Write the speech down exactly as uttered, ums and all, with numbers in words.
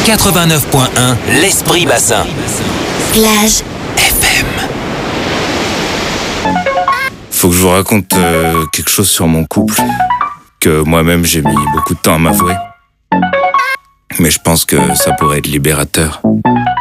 quatre-vingt-neuf point un, l'Esprit Bassin. Plage F M. Faut que je vous raconte euh, quelque chose sur mon couple, que moi-même j'ai mis beaucoup de temps à m'avouer. Mais je pense que ça pourrait être libérateur.